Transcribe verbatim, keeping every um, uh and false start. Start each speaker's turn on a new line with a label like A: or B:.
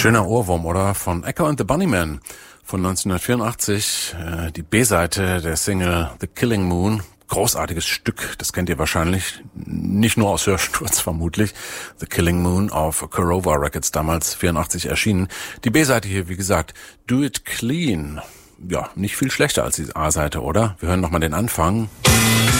A: Schöner Ohrwurm, oder? Von Echo and the Bunnymen von neunzehnhundertvierundachtzig. Äh, die B-Seite der Single The Killing Moon. Großartiges Stück, das kennt ihr wahrscheinlich. Nicht nur aus Hörsturz vermutlich. The Killing Moon auf Korova Records, damals vierundachtzig erschienen. Die B-Seite hier, wie gesagt, Do It Clean. Ja, nicht viel schlechter als die A-Seite, oder? Wir hören nochmal den Anfang.